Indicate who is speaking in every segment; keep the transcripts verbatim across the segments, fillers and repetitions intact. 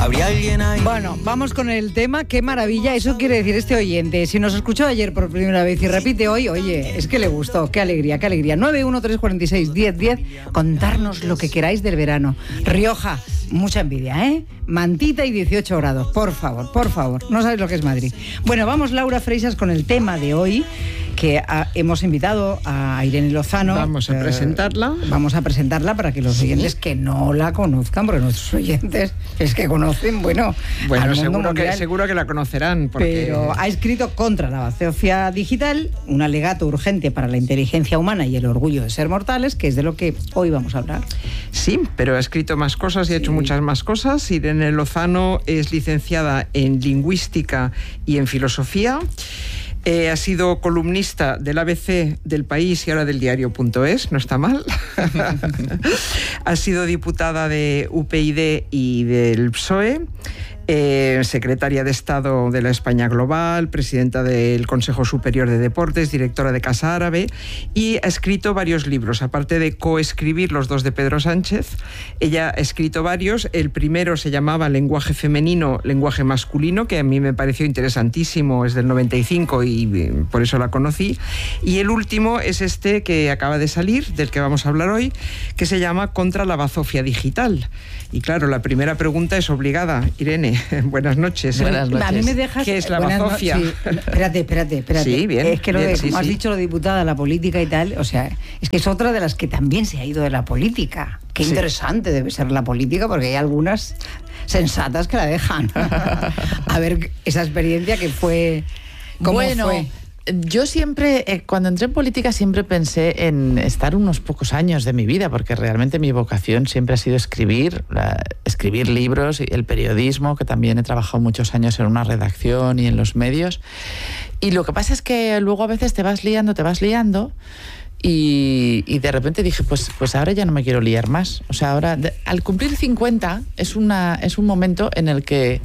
Speaker 1: ¿Habría alguien ahí?
Speaker 2: Bueno, vamos con el tema. Qué maravilla, eso quiere decir este oyente. Si nos escuchó ayer por primera vez y repite hoy, oye, es que le gustó. Qué alegría, qué alegría. nueve uno tres cuatro seis, diez diez. Contarnos lo que queráis del verano. Rioja, mucha envidia, ¿eh? Mantita y dieciocho grados. Por favor, por favor. No sabéis lo que es Madrid. Bueno, vamos, Laura Freixas, con el tema de hoy, que a, hemos invitado a Irene Lozano.
Speaker 3: Vamos a eh, presentarla.
Speaker 2: Vamos a presentarla para que los sí. oyentes que no la conozcan, porque nuestros oyentes es que conocen, bueno,
Speaker 3: bueno
Speaker 2: al mundo
Speaker 3: seguro,
Speaker 2: mundial,
Speaker 3: que, seguro que la conocerán. Porque...
Speaker 2: Pero ha escrito Contra la bazofia digital, un alegato urgente para la inteligencia humana y el orgullo de ser mortales, que es de lo que hoy vamos a hablar.
Speaker 3: Sí, pero ha escrito más cosas y ha sí. hecho muchas más cosas. Irene Lozano es licenciada en Lingüística y en Filosofía. Eh, ha sido columnista del A B C, del País y ahora del diario punto es, no está mal. Ha sido diputada de U P YD y del P S O E, eh, secretaria de Estado de la España Global, presidenta del Consejo Superior de Deportes, directora de Casa Árabe, y ha escrito varios libros, aparte de coescribir los dos de Pedro Sánchez. Ella ha escrito varios. El primero se llamaba Lenguaje femenino, lenguaje masculino, que a mí me pareció interesantísimo, es del noventa y cinco y por eso la conocí. Y el último es este que acaba de salir, del que vamos a hablar hoy, que se llama Contra la bazofia digital. Y claro, la primera pregunta es obligada. Irene, buenas noches.
Speaker 2: Buenas noches. A mí me dejas...
Speaker 3: ¿Qué es la bazofia?
Speaker 2: No, sí. Espérate, espérate, espérate.
Speaker 3: Sí, bien.
Speaker 2: Es que lo
Speaker 3: bien,
Speaker 2: de,
Speaker 3: sí,
Speaker 2: como
Speaker 3: sí.
Speaker 2: has dicho, lo diputada, la política y tal, o sea, es que es otra de las que también se ha ido de la política. Qué sí. interesante debe ser la política, porque hay algunas sensatas que la dejan. A ver, esa experiencia que fue... ¿Cómo
Speaker 4: bueno,
Speaker 2: fue?
Speaker 4: Yo siempre, eh, cuando entré en política, siempre pensé en estar unos pocos años de mi vida, porque realmente mi vocación siempre ha sido escribir, la, escribir libros, y el periodismo, que también he trabajado muchos años en una redacción y en los medios. Y lo que pasa es que luego a veces te vas liando, te vas liando, y, y de repente dije, pues, pues ahora ya no me quiero liar más. O sea, ahora, de, al cumplir cincuenta, es, una, es un momento en el que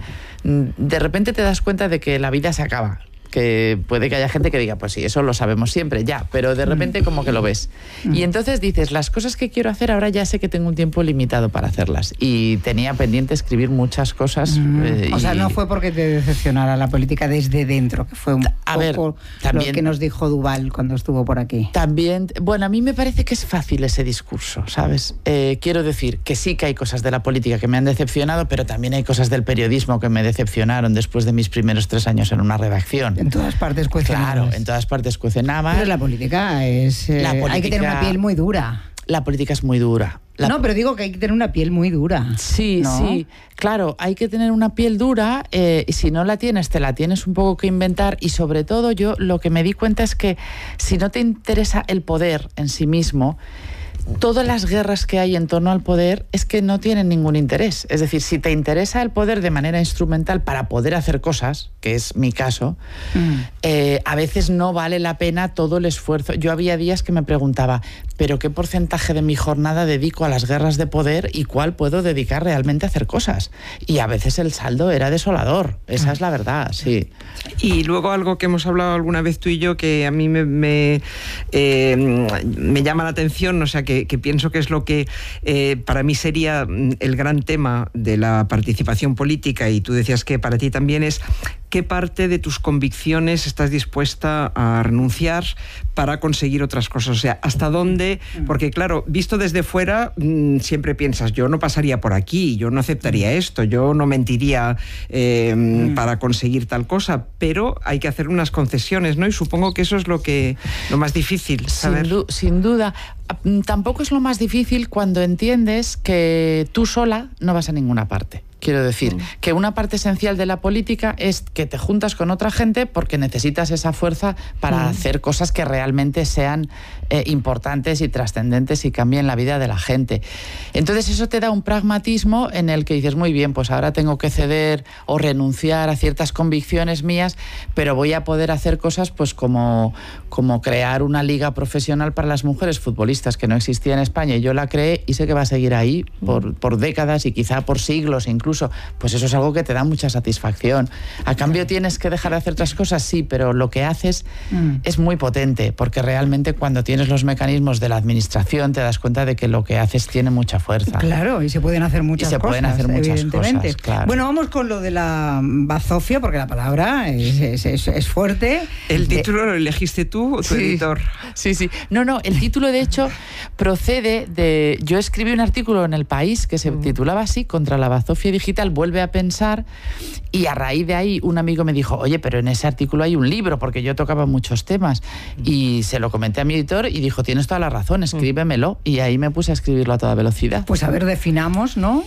Speaker 4: de repente te das cuenta de que la vida se acaba. Que puede que haya gente que diga, pues sí, eso lo sabemos siempre, ya, pero de repente como que lo ves. Mm. Y entonces dices, las cosas que quiero hacer ahora ya sé que tengo un tiempo limitado para hacerlas. Y tenía pendiente escribir muchas cosas.
Speaker 2: Mm.
Speaker 4: Eh,
Speaker 2: o
Speaker 4: y...
Speaker 2: sea, no fue porque te decepcionara la política desde dentro, que fue un
Speaker 4: a
Speaker 2: poco
Speaker 4: ver, también,
Speaker 2: lo que nos dijo Duval cuando estuvo por aquí.
Speaker 4: También, bueno, a mí me parece que es fácil ese discurso, ¿sabes? Eh, quiero decir que sí que hay cosas de la política que me han decepcionado, pero también hay cosas del periodismo que me decepcionaron después de mis primeros tres años en una redacción.
Speaker 2: En todas partes cuecen
Speaker 4: Claro,
Speaker 2: habas.
Speaker 4: en todas partes cuecen habas.
Speaker 2: Pero la política es... Eh, la política, hay que tener una piel muy dura.
Speaker 4: La política es muy dura. La...
Speaker 2: No, pero digo que hay que tener una piel muy dura.
Speaker 4: Sí,
Speaker 2: ¿no?
Speaker 4: sí. Claro, hay que tener una piel dura eh, y si no la tienes, te la tienes un poco que inventar. Y sobre todo yo lo que me di cuenta es que si no te interesa el poder en sí mismo, todas las guerras que hay en torno al poder es que no tienen ningún interés. Es decir, si te interesa el poder de manera instrumental para poder hacer cosas, que es mi caso, mm. eh, a veces no vale la pena todo el esfuerzo. Yo había días que me preguntaba, ¿pero qué porcentaje de mi jornada dedico a las guerras de poder y cuál puedo dedicar realmente a hacer cosas? Y a veces el saldo era desolador. Esa mm. es la verdad, sí.
Speaker 3: Y luego algo que hemos hablado alguna vez tú y yo que a mí me, me, eh, me llama la atención, o sea, que, que pienso que es lo que eh, para mí sería el gran tema de la participación política, y tú decías que para ti también es qué parte de tus convicciones estás dispuesta a renunciar para conseguir otras cosas. O sea, hasta dónde, porque claro, visto desde fuera, mmm, siempre piensas, yo no pasaría por aquí, yo no aceptaría esto, yo no mentiría eh, mm. para conseguir tal cosa, pero hay que hacer unas concesiones, ¿no? Y supongo que eso es lo que lo más difícil, saber.
Speaker 4: Sin, du- sin duda. Tampoco es lo más difícil cuando entiendes que tú sola no vas a ninguna parte. Quiero decir, mm. que una parte esencial de la política es que te juntas con otra gente porque necesitas esa fuerza para mm. hacer cosas que realmente sean eh, importantes y trascendentes y cambien la vida de la gente. Entonces eso te da un pragmatismo en el que dices, muy bien, pues ahora tengo que ceder o renunciar a ciertas convicciones mías, pero voy a poder hacer cosas pues como, como crear una liga profesional para las mujeres futbolistas que no existía en España, y yo la creé y sé que va a seguir ahí por, por décadas y quizá por siglos incluso. Pues eso es algo que te da mucha satisfacción. A cambio tienes que dejar de hacer otras cosas, sí, pero lo que haces mm. es muy potente, porque realmente cuando tienes tienes los mecanismos de la administración, te das cuenta de que lo que haces tiene mucha fuerza.
Speaker 2: Claro, y se pueden hacer muchas
Speaker 4: y se
Speaker 2: cosas,
Speaker 4: pueden hacer muchas
Speaker 2: evidentemente.
Speaker 4: cosas, claro.
Speaker 2: Bueno, vamos con lo de la bazofia, porque la palabra es, es, es, es fuerte.
Speaker 3: ¿El título lo elegiste tú o tu
Speaker 4: sí,
Speaker 3: editor?
Speaker 4: Sí, sí. No, no, el título de hecho procede de... Yo escribí un artículo en El País que se titulaba así, Contra la bazofia digital, vuelve a pensar, y a raíz de ahí un amigo me dijo, oye, pero en ese artículo hay un libro, porque yo tocaba muchos temas, y se lo comenté a mi editor y dijo, tienes toda la razón, escríbemelo, y ahí me puse a escribirlo a toda velocidad.
Speaker 2: Pues a ver, definamos, ¿no?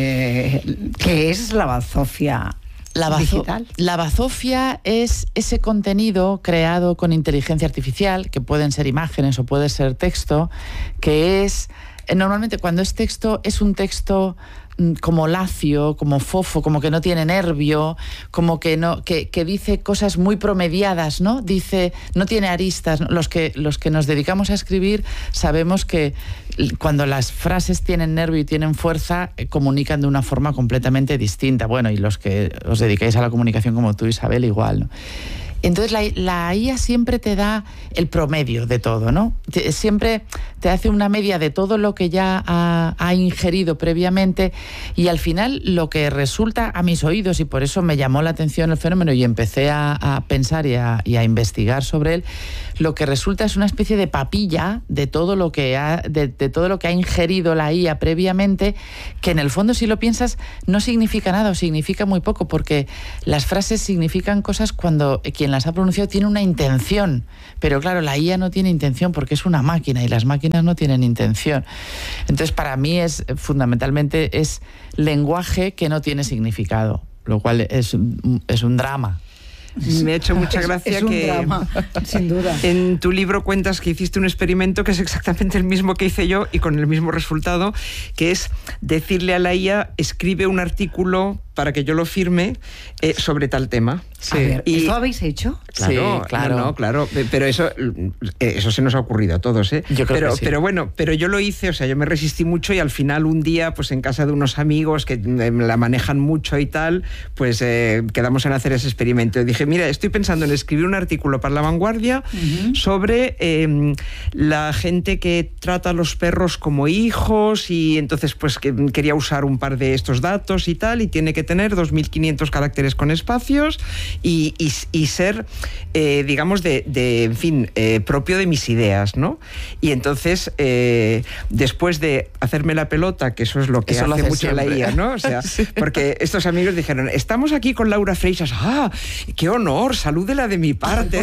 Speaker 2: Eh, ¿Qué es la bazofia
Speaker 4: La, bazo
Speaker 2: digital?
Speaker 4: La bazofia es ese contenido creado con inteligencia artificial, que pueden ser imágenes o puede ser texto, que es, normalmente cuando es texto, es un texto como lacio, como fofo, como que no tiene nervio, como que no, que, que dice cosas muy promediadas, ¿no? Dice, no tiene aristas, ¿no? Los que, los que nos dedicamos a escribir sabemos que cuando las frases tienen nervio y tienen fuerza, eh, comunican de una forma completamente distinta. Bueno, y los que os dedicáis a la comunicación como tú, Isabel, igual, ¿no? Entonces la, la I A siempre te da el promedio de todo, ¿no? Te, siempre te hace una media de todo lo que ya ha, ha ingerido previamente, y al final lo que resulta a mis oídos, y por eso me llamó la atención el fenómeno y empecé a, a pensar y a, y a investigar sobre él, lo que resulta es una especie de papilla de todo lo que ha, de, de todo lo que ha ingerido la I A previamente, que en el fondo, si lo piensas, no significa nada o significa muy poco, porque las frases significan cosas cuando quien las ha pronunciado tiene una intención, pero claro, la I A no tiene intención porque es una máquina y las máquinas no tienen intención. Entonces, para mí es fundamentalmente es lenguaje que no tiene significado, lo cual es, es un drama.
Speaker 3: Me ha hecho mucha gracia
Speaker 2: es, es un
Speaker 3: que
Speaker 2: drama, sin duda.
Speaker 3: En tu libro cuentas que hiciste un experimento que es exactamente el mismo que hice yo y con el mismo resultado, que es decirle a la I A, escribe un artículo para que yo lo firme eh, sobre tal tema.
Speaker 2: Sí. A ver,
Speaker 3: y,
Speaker 2: ¿esto habéis hecho?
Speaker 3: Claro,
Speaker 4: sí, claro.
Speaker 3: No, no, claro, pero eso, eso se nos ha ocurrido a todos, ¿eh?
Speaker 4: Yo creo
Speaker 3: pero,
Speaker 4: que sí.
Speaker 3: pero bueno, pero yo lo hice, o sea, yo me resistí mucho y al final un día, pues en casa de unos amigos que la manejan mucho y tal, pues eh, quedamos en hacer ese experimento. Y dije, mira, estoy pensando en escribir un artículo para La Vanguardia uh-huh. sobre eh, la gente que trata a los perros como hijos, y entonces pues que quería usar un par de estos datos y tal, y tiene que tener dos mil quinientos caracteres con espacios y, y, y ser, eh, digamos, de, de, en fin, eh, propio de mis ideas, ¿no? Y entonces, eh, después de hacerme la pelota, que eso es lo que
Speaker 4: eso
Speaker 3: hace,
Speaker 4: lo hace
Speaker 3: mucho
Speaker 4: siempre.
Speaker 3: la I A, ¿no? O sea, sí. Porque estos amigos dijeron, estamos aquí con Laura Freixas, ¡ah, qué honor! Salúdela de mi parte.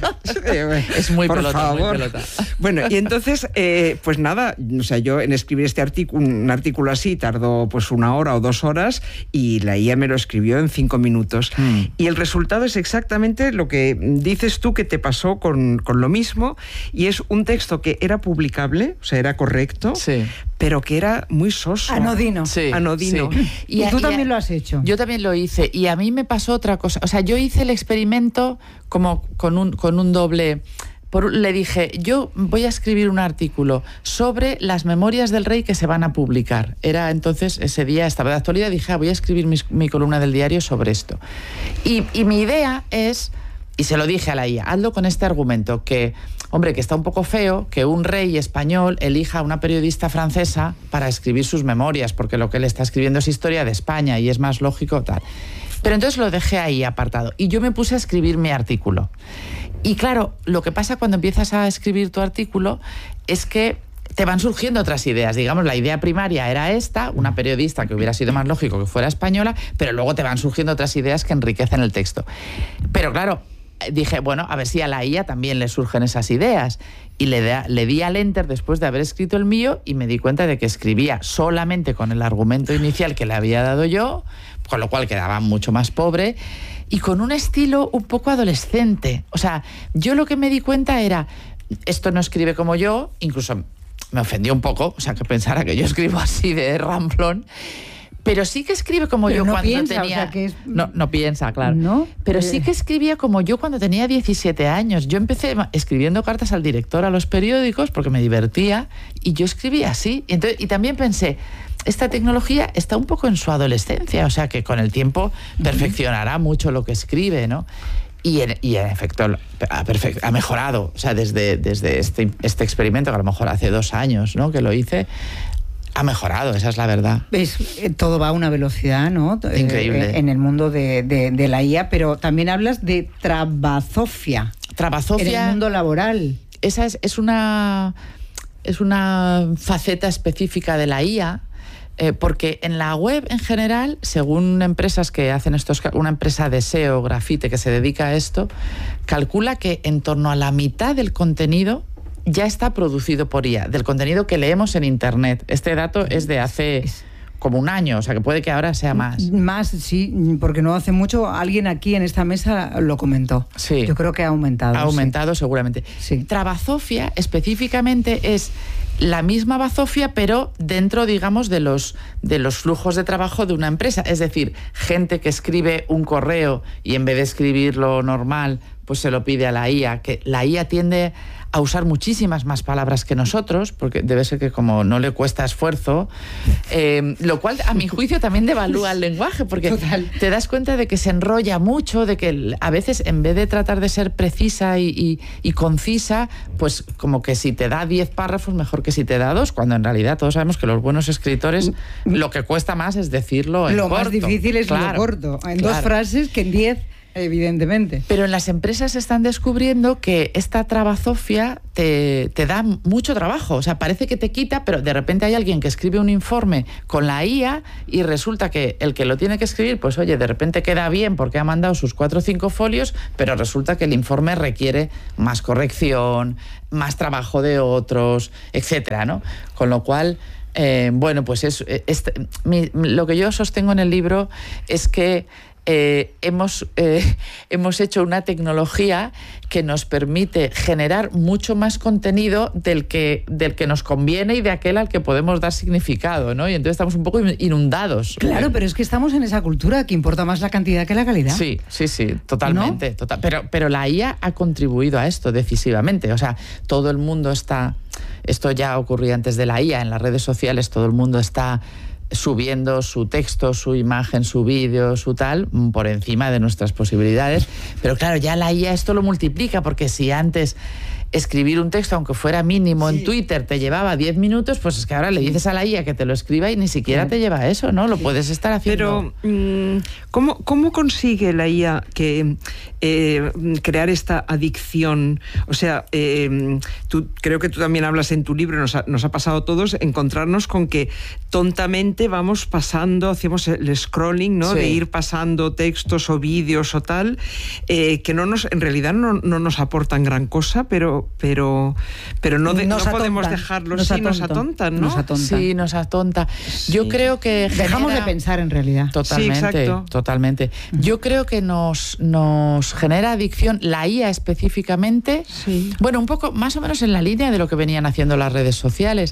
Speaker 4: Es muy
Speaker 3: Por
Speaker 4: pelota,
Speaker 3: favor.
Speaker 4: muy pelota.
Speaker 3: Bueno, y entonces, eh, pues nada, o sea, yo en escribir este artículo, un artículo así, tardó pues una hora o dos horas, y la I A me lo escribió en cinco minutos. Mm. Y el resultado es exactamente lo que dices tú que te pasó con, con lo mismo, y es un texto que era publicable, o sea, era correcto,
Speaker 4: sí.
Speaker 3: pero que era muy soso.
Speaker 2: Anodino.
Speaker 4: Sí,
Speaker 3: Anodino.
Speaker 4: Sí.
Speaker 2: Y, y tú y también a, lo has hecho.
Speaker 4: Yo también lo hice, y a mí me pasó otra cosa. O sea, yo hice el experimento como con un, con un doble... Por, le dije, yo voy a escribir un artículo sobre las memorias del rey que se van a publicar. Era entonces, ese día estaba de actualidad, dije, ah, voy a escribir mi, mi columna del diario sobre esto. Y, y mi idea es, y se lo dije a la I A, hazlo con este argumento, que, hombre, que está un poco feo que un rey español elija a una periodista francesa para escribir sus memorias, porque lo que él está escribiendo es historia de España y es más lógico tal. Pero entonces lo dejé ahí apartado y yo me puse a escribir mi artículo. Y claro, lo que pasa cuando empiezas a escribir tu artículo es que te van surgiendo otras ideas. Digamos, la idea primaria era esta, una periodista que hubiera sido más lógico que fuera española, pero luego te van surgiendo otras ideas que enriquecen el texto. Pero claro, dije, bueno, a ver si a la I A también le surgen esas ideas. Y le, da, le di al enter después de haber escrito el mío y me di cuenta de que escribía solamente con el argumento inicial que le había dado yo, con lo cual quedaba mucho más pobre y con un estilo un poco adolescente. O sea, yo lo que me di cuenta era, esto no escribe como yo, incluso me ofendió un poco, o sea, que pensara que yo escribo así de ramplón, pero sí que escribe como
Speaker 2: pero
Speaker 4: yo
Speaker 2: no
Speaker 4: cuando
Speaker 2: piensa,
Speaker 4: tenía...
Speaker 2: O sea, que es...
Speaker 4: No, no piensa, claro.
Speaker 2: ¿No?
Speaker 4: Pero
Speaker 2: eh...
Speaker 4: sí que escribía como yo cuando tenía diecisiete años. Yo empecé escribiendo cartas al director a los periódicos porque me divertía y yo escribía así. Y, entonces, y también pensé, esta tecnología está un poco en su adolescencia, o sea que con el tiempo perfeccionará mucho lo que escribe, ¿no? Y en, y en efecto ha, perfect, ha mejorado. O sea, desde, desde este, este experimento, que a lo mejor hace dos años, ¿no?, que lo hice, ha mejorado, esa es la verdad.
Speaker 2: Es, todo va a una velocidad, ¿no?
Speaker 4: Increíble.
Speaker 2: Eh, en el mundo de, de, de la I A, pero también hablas de trabazofia.
Speaker 4: Trabazofia.
Speaker 2: En el mundo laboral.
Speaker 4: Esa es, es una es una faceta específica de la I A. Eh, porque en la web en general, según empresas que hacen estos, una empresa de S E O, Grafite, que se dedica a esto, calcula que en torno a la mitad del contenido ya está producido por I A, del contenido que leemos en Internet. Este dato es de hace como un año, o sea que puede que ahora sea más.
Speaker 2: Más, sí, porque no hace mucho alguien aquí en esta mesa lo comentó.
Speaker 4: Sí.
Speaker 2: Yo creo que ha aumentado.
Speaker 4: Ha aumentado,
Speaker 2: sí.
Speaker 4: seguramente.
Speaker 2: Sí.
Speaker 4: Trabazofia específicamente es la misma bazofia, pero dentro, digamos, de los, de los flujos de trabajo de una empresa. Es decir, gente que escribe un correo y en vez de escribirlo normal, pues se lo pide a la I A, que la I A tiende a usar muchísimas más palabras que nosotros, porque debe ser que como no le cuesta esfuerzo, eh, lo cual a mi juicio también devalúa el lenguaje, porque Total. Te das cuenta de que se enrolla mucho, de que a veces en vez de tratar de ser precisa y, y, y concisa, pues como que si te da diez párrafos, mejor que si te da dos, cuando en realidad todos sabemos que los buenos escritores lo que cuesta más es decirlo en
Speaker 2: lo
Speaker 4: corto.
Speaker 2: Lo más difícil es claro, lo corto, en claro. dos frases que en diez... Evidentemente.
Speaker 4: Pero en las empresas están descubriendo que esta trabazofia te, te da mucho trabajo. O sea, parece que te quita, pero de repente hay alguien que escribe un informe con la I A y resulta que el que lo tiene que escribir, pues oye, de repente queda bien porque ha mandado sus cuatro o cinco folios, pero resulta que el informe requiere más corrección, más trabajo de otros, etcétera, ¿no? Con lo cual... Eh, bueno, pues es, es, mi, lo que yo sostengo en el libro es que Eh, hemos, eh, hemos hecho una tecnología que nos permite generar mucho más contenido del que, del que nos conviene y de aquel al que podemos dar significado, ¿no? Y entonces estamos un poco inundados.
Speaker 2: Claro, pero es que estamos en esa cultura que importa más la cantidad que la calidad.
Speaker 4: Sí, sí, sí, totalmente. ¿No? Total, pero, pero la I A ha contribuido a esto decisivamente. O sea, todo el mundo está... Esto ya ocurría antes de la I A, en las redes sociales todo el mundo está... subiendo su texto, su imagen, su vídeo, su tal, por encima de nuestras posibilidades. Pero claro, ya la I A esto lo multiplica, porque si antes escribir un texto, aunque fuera mínimo, sí. en Twitter te llevaba diez minutos, pues es que ahora le dices a la I A que te lo escriba y ni siquiera sí. te lleva eso, ¿no? Lo sí. puedes estar haciendo.
Speaker 3: Pero, ¿cómo, cómo consigue la I A que eh, crear esta adicción? O sea, eh, tú, creo que tú también hablas en tu libro, nos ha, nos ha pasado a todos, encontrarnos con que tontamente vamos pasando, hacemos el scrolling, ¿no? Sí. De ir pasando textos o vídeos o tal, eh, que no nos, en realidad no, no nos aportan gran cosa, pero pero pero no, de, no podemos dejarlos,
Speaker 2: nos
Speaker 3: sí, nos atontan, ¿no?
Speaker 2: Nos atontan.
Speaker 4: Sí, nos atonta. Sí. Yo creo que
Speaker 2: dejamos
Speaker 4: genera...
Speaker 2: de pensar en realidad.
Speaker 4: Totalmente, sí, exacto. totalmente. Uh-huh. Yo creo que nos, nos genera adicción la I A específicamente, sí. bueno, un poco más o menos en la línea de lo que venían haciendo las redes sociales.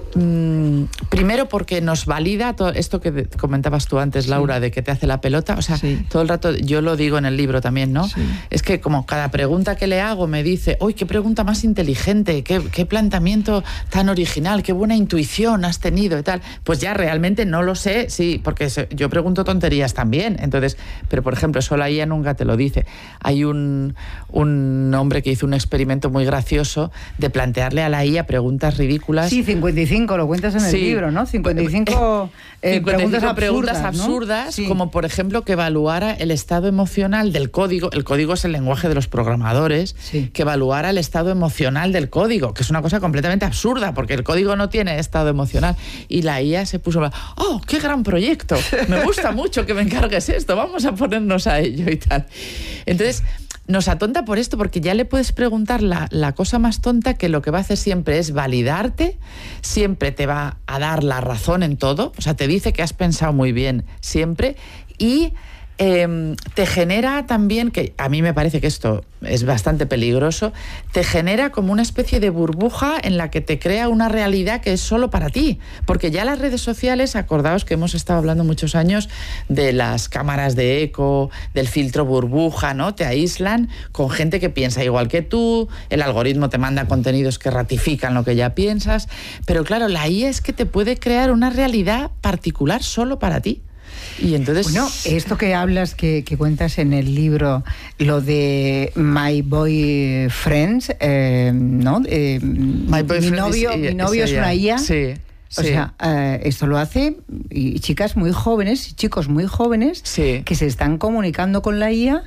Speaker 4: Mm, primero porque nos valida todo esto que comentabas tú antes, Laura, sí. de que te hace la pelota, o sea, sí. todo el rato, yo lo digo en el libro también, ¿no? Sí. Es que como cada pregunta que le hago me dice, uy, qué pregunta más inteligente, qué, qué planteamiento tan original, qué buena intuición has tenido y tal, pues ya realmente no lo sé, sí, porque yo pregunto tonterías también, entonces, pero por ejemplo, eso la I A nunca te lo dice. Hay un, un hombre que hizo un experimento muy gracioso de plantearle a la I A preguntas ridículas.
Speaker 2: Sí, cincuenta y cinco lo cuentas en el sí. libro, ¿no? cincuenta y cinco, eh, cincuenta y cinco preguntas,
Speaker 4: preguntas
Speaker 2: absurdas,
Speaker 4: absurdas,
Speaker 2: ¿no? Sí.
Speaker 4: Como por ejemplo que evaluara el estado emocional del código. El código es el lenguaje de los programadores, sí. que evaluara el estado emocional del código, que es una cosa completamente absurda, porque el código no tiene estado emocional. Y la I A se puso, ¡oh, qué gran proyecto! Me gusta mucho que me encargues esto, vamos a ponernos a ello y tal. Entonces... nos atonta por esto, porque ya le puedes preguntar la, la cosa más tonta, que lo que va a hacer siempre es validarte, siempre te va a dar la razón en todo, o sea, te dice que has pensado muy bien siempre, y eh, te genera también, que a mí me parece que esto es bastante peligroso, te genera como una especie de burbuja en la que te crea una realidad que es solo para ti, porque ya las redes sociales, acordaos que hemos estado hablando muchos años de las cámaras de eco, del filtro burbuja, ¿no? Te aíslan con gente que piensa igual que tú, el algoritmo te manda contenidos que ratifican lo que ya piensas, pero claro, la I A es que te puede crear una realidad particular solo para ti. Y entonces...
Speaker 2: Bueno, esto que hablas, que, que cuentas en el libro, lo de My Boyfriends, eh, ¿no? Eh,
Speaker 4: My
Speaker 2: mi novio,
Speaker 4: is,
Speaker 2: mi novio es, es una I A.
Speaker 4: Sí.
Speaker 2: O sí. sea, eh, esto lo hace y chicas muy jóvenes, chicos muy jóvenes, sí. que se están comunicando con la I A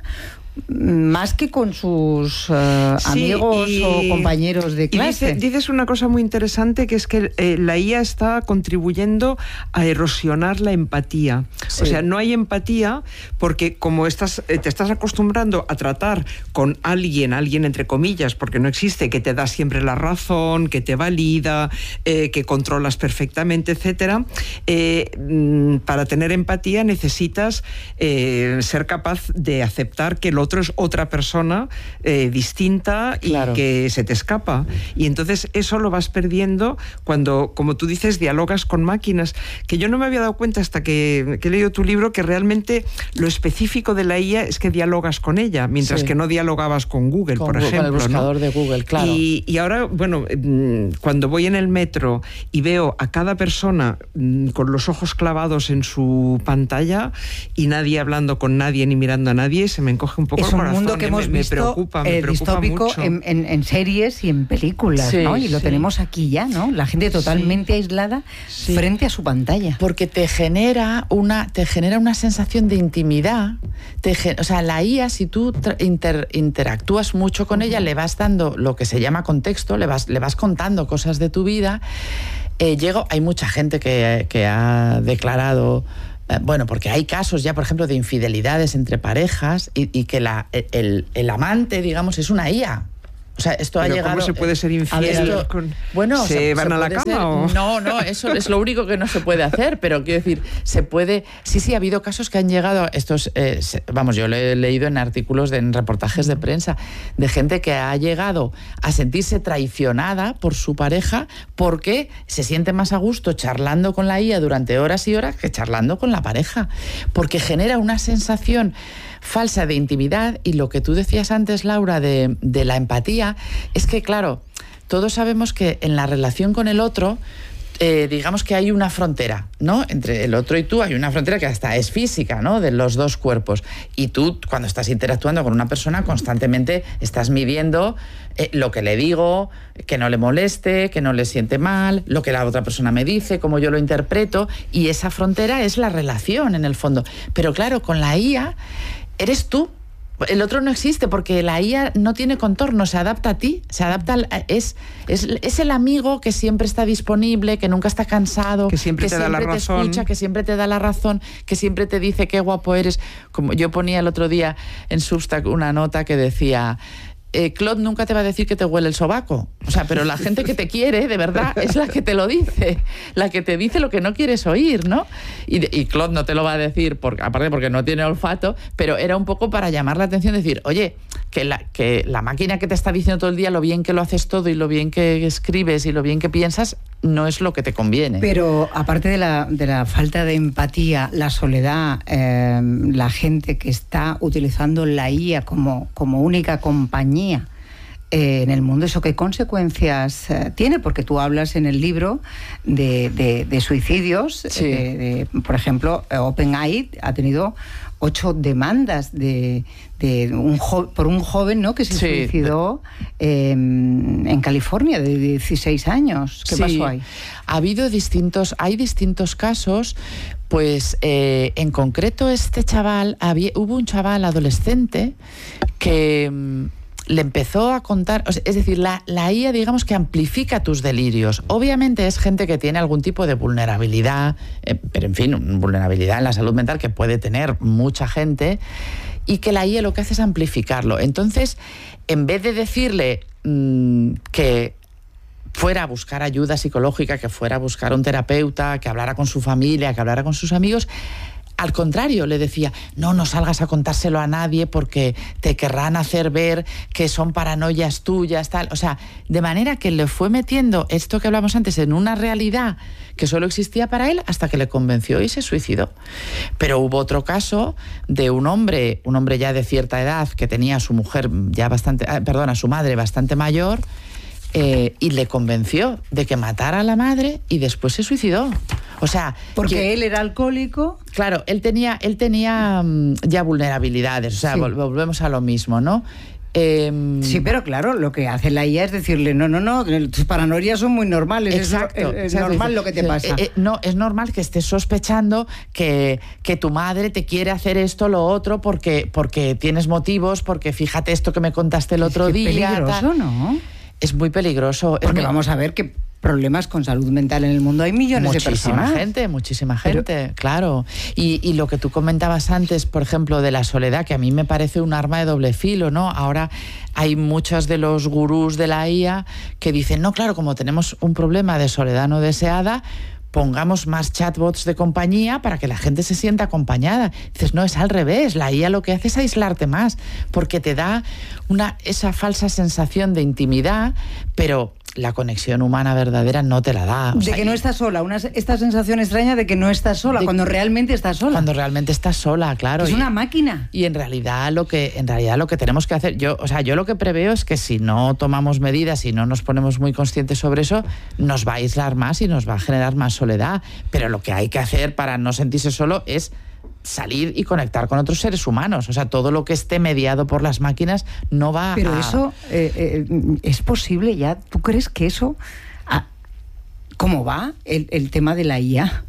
Speaker 2: más que con sus uh, sí, amigos y, o compañeros de clase.
Speaker 3: Y dice, dices una cosa muy interesante, que es que eh, la I A está contribuyendo a erosionar la empatía. Sí. O sea, no hay empatía porque como estás, eh, te estás acostumbrando a tratar con alguien, alguien entre comillas, porque no existe, que te da siempre la razón, que te valida, eh, que controlas perfectamente, etcétera. Eh, para tener empatía necesitas eh, ser capaz de aceptar que el otro es otra persona eh, distinta y claro. que se te escapa. Y entonces eso lo vas perdiendo cuando, como tú dices, dialogas con máquinas, que yo no me había dado cuenta hasta que, que he leído tu libro, que realmente lo específico de la I A es que dialogas con ella, mientras sí. que no dialogabas con Google,
Speaker 4: con,
Speaker 3: por ejemplo.
Speaker 4: Con el buscador,
Speaker 3: ¿no?
Speaker 4: de Google, claro.
Speaker 3: Y, y ahora, bueno, cuando voy en el metro y veo a cada persona con los ojos clavados en su pantalla y nadie hablando con nadie ni mirando a nadie, se me encoge un poco
Speaker 2: es
Speaker 3: el
Speaker 2: un
Speaker 3: corazón.
Speaker 2: mundo que hemos
Speaker 3: me,
Speaker 2: visto
Speaker 3: me preocupa, me
Speaker 2: eh,
Speaker 3: preocupa
Speaker 2: distópico
Speaker 3: mucho.
Speaker 2: En, en, en series y en películas, sí, ¿no? Y lo sí. tenemos aquí ya, ¿no? La gente totalmente sí. aislada sí. frente a su pantalla.
Speaker 4: Porque te genera una, te genera una sensación de intimidad. Te, o sea, la I A, si tú inter, interactúas mucho con uh-huh. ella, le vas dando lo que se llama contexto, le vas, le vas contando cosas de tu vida. Eh, llego, hay mucha gente que, que ha declarado... Bueno, porque hay casos ya, por ejemplo, de infidelidades entre parejas y, y que la, el, el amante, digamos, es una I A. O sea, esto
Speaker 3: ¿Pero
Speaker 4: ha llegado...
Speaker 3: ¿Cómo se puede ser infiel?
Speaker 4: Esto,
Speaker 3: con...
Speaker 4: Bueno,
Speaker 3: ¿Se,
Speaker 4: se
Speaker 3: van
Speaker 4: se
Speaker 3: a la cama
Speaker 4: ser,
Speaker 3: o...?
Speaker 4: No, no, eso es lo único que no se puede hacer, pero quiero decir, se puede... Sí, sí, ha habido casos que han llegado... Estos, eh, se, vamos, yo lo he leído en artículos, de, en reportajes de prensa, de gente que ha llegado a sentirse traicionada por su pareja porque se siente más a gusto charlando con la I A durante horas y horas que charlando con la pareja, porque genera una sensación falsa de intimidad. Y lo que tú decías antes, Laura, de, de la empatía, es que, claro, todos sabemos que en la relación con el otro, eh, digamos que hay una frontera, ¿no? Entre el otro y tú hay una frontera que hasta es física, ¿no? De los dos cuerpos. Y tú, cuando estás interactuando con una persona, constantemente estás midiendo eh, lo que le digo, que no le moleste, que no le siente mal, lo que la otra persona me dice, cómo yo lo interpreto, y esa frontera es la relación, en el fondo. Pero claro, con la I A eres tú. El otro no existe porque la I A no tiene contorno, se adapta a ti, se adapta al, es, es, es el amigo que siempre está disponible, que nunca está cansado,
Speaker 3: que siempre
Speaker 4: que
Speaker 3: te
Speaker 4: siempre
Speaker 3: da la
Speaker 4: te
Speaker 3: razón,
Speaker 4: escucha, que siempre te da la razón, que siempre te dice qué guapo eres. Como yo ponía el otro día en Substack una nota que decía... Eh, Claude nunca te va a decir que te huele el sobaco. O sea, pero la gente que te quiere, de verdad, es la que te lo dice. La que te dice lo que no quieres oír, ¿no? Y, de, y Claude no te lo va a decir, por, aparte porque no tiene olfato, pero era un poco para llamar la atención, decir, oye, que la, que la máquina que te está diciendo todo el día lo bien que lo haces todo y lo bien que escribes y lo bien que piensas, no es lo que te conviene.
Speaker 2: Pero aparte de la, de la falta de empatía, la soledad, eh, la gente que está utilizando la I A como, como única compañía Eh, en el mundo, ¿eso qué consecuencias eh, tiene? Porque tú hablas en el libro de, de, de suicidios. Sí. De, de, por ejemplo, OpenAI ha tenido ocho demandas de, de un jo- por un joven, ¿no?, que se sí. suicidó eh, en California, de dieciséis años. ¿Qué sí. pasó ahí?
Speaker 4: Ha habido distintos, hay distintos casos. Pues eh, en concreto este chaval, había, hubo un chaval adolescente que... le empezó a contar, es decir, la, la I A, digamos que amplifica tus delirios. Obviamente es gente que tiene algún tipo de vulnerabilidad, eh, pero en fin, vulnerabilidad en la salud mental que puede tener mucha gente, y que la I A lo que hace es amplificarlo. Entonces, en vez de decirle mmm, que fuera a buscar ayuda psicológica, que fuera a buscar un terapeuta, que hablara con su familia, que hablara con sus amigos, al contrario, le decía, no, no salgas a contárselo a nadie porque te querrán hacer ver que son paranoias tuyas, tal. O sea, de manera que le fue metiendo esto que hablamos antes en una realidad que solo existía para él hasta que le convenció y se suicidó. Pero hubo otro caso de un hombre, un hombre ya de cierta edad que tenía a su mujer ya bastante, eh, perdón, a su madre bastante mayor, eh, y le convenció de que matara a la madre y después se suicidó. O sea...
Speaker 2: Porque
Speaker 4: que,
Speaker 2: él era alcohólico.
Speaker 4: Claro, él tenía, él tenía um, ya vulnerabilidades, o sea,
Speaker 2: Sí.
Speaker 4: volvemos a lo mismo, ¿no? Eh,
Speaker 2: Sí, pero claro, lo que hace la I A es decirle, no, no, no, tus paranoias son muy normales,
Speaker 4: Exacto.
Speaker 2: es, es, es
Speaker 4: ¿sabes?
Speaker 2: normal lo que te
Speaker 4: Sí.
Speaker 2: pasa.
Speaker 4: Eh, eh, no, es normal que estés sospechando que, que tu madre te quiere hacer esto, lo otro, porque, porque tienes motivos, porque fíjate esto que me contaste el otro
Speaker 2: es que
Speaker 4: día.
Speaker 2: peligroso,
Speaker 4: tal.
Speaker 2: ¿no?
Speaker 4: Es muy peligroso. Es
Speaker 2: Porque
Speaker 4: muy...
Speaker 2: vamos a ver que problemas con salud mental en el mundo hay millones
Speaker 4: muchísima
Speaker 2: de personas.
Speaker 4: gente, muchísima gente, Pero... claro. Y, y lo que tú comentabas antes, por ejemplo, de la soledad, que a mí me parece un arma de doble filo, ¿no? Ahora hay muchos de los gurús de la I A que dicen, no, claro, como tenemos un problema de soledad no deseada, pongamos más chatbots de compañía para que la gente se sienta acompañada. Dices, no, es al revés. La I A lo que hace es aislarte más, porque te da una, esa falsa sensación de intimidad, pero la conexión humana verdadera no te la da. O
Speaker 2: de
Speaker 4: sea,
Speaker 2: que no estás sola, una, esta sensación extraña de que no estás sola,
Speaker 4: de,
Speaker 2: cuando realmente estás sola.
Speaker 4: Cuando realmente estás sola, claro.
Speaker 2: Es
Speaker 4: y,
Speaker 2: una máquina.
Speaker 4: Y en realidad lo que en realidad lo que tenemos que hacer, yo, o sea, yo lo que preveo es que si no tomamos medidas y no nos ponemos muy conscientes sobre eso, nos va a aislar más y nos va a generar más soledad. Pero lo que hay que hacer para no sentirse solo es salir y conectar con otros seres humanos. O sea, todo lo que esté mediado por las máquinas no va
Speaker 2: Pero
Speaker 4: a...
Speaker 2: Pero eso eh, eh, es posible ya. ¿Tú crees que eso... Ah, ¿cómo va el, el tema de la I A?